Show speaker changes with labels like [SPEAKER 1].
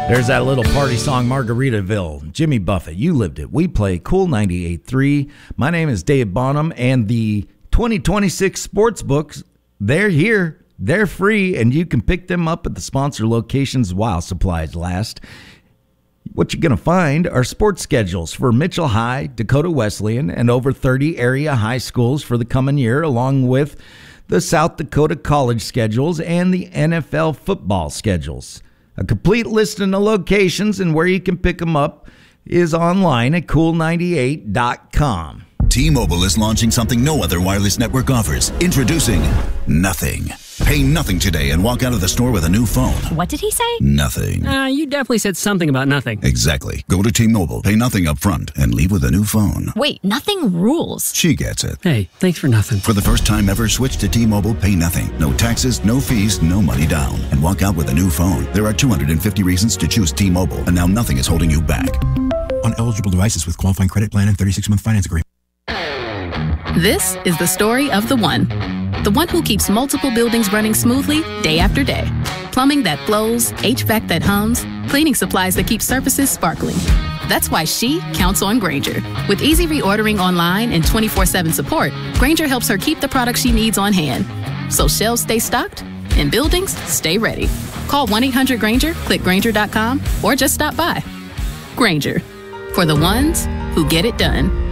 [SPEAKER 1] There's that little party song, Margaritaville. Jimmy Buffett, you lived it. We play Cool 98.3. My name is Dave Bonham, and the 2026 sports books, they're here. They're free, and you can pick them up at the sponsor locations while supplies last. What you're going to find are sports schedules for Mitchell High, Dakota Wesleyan, and over 30 area high schools for the coming year, along with the South Dakota college schedules and the NFL football schedules. A complete list of the locations and where you can pick them up is online at cool98.com.
[SPEAKER 2] T-Mobile is launching something no other wireless network offers. Introducing Nothing. Pay nothing today and walk out of the store with a new phone.
[SPEAKER 3] What did he say?
[SPEAKER 2] Nothing.
[SPEAKER 4] You definitely said something about nothing.
[SPEAKER 2] Exactly. Go to T-Mobile, pay nothing up front, and leave with a new phone.
[SPEAKER 3] Wait, nothing rules.
[SPEAKER 2] She gets it.
[SPEAKER 4] Hey, thanks for nothing.
[SPEAKER 2] For the first time ever, switch to T-Mobile, pay nothing. No taxes, no fees, no money down. And walk out with a new phone. There are 250 reasons to choose T-Mobile, and now nothing is holding you back.
[SPEAKER 5] On eligible devices with qualifying credit plan and 36-month finance agreement.
[SPEAKER 6] This is the story of the one who keeps multiple buildings running smoothly day after day. Plumbing that flows, HVAC that hums, cleaning supplies that keep surfaces sparkling. That's why she counts on Grainger. With easy reordering online and 24/7 support, Grainger helps her keep the products she needs on hand. So shelves stay stocked and buildings stay ready. Call 1-800-GRAINGER, click Grainger.com, or just stop by. Grainger, for the ones who get it done.